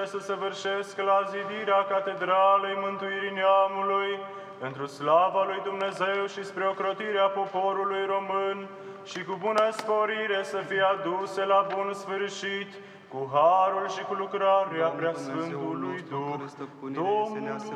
să săvârșesc la zidirea Catedralei Mântuirii Neamului, pentru slava lui Dumnezeu și spre ocrotirea poporului român, și cu bună sporire să fie aduse la bun sfârșit, cu harul și cu lucrarea Preasfântului Duh, Domnul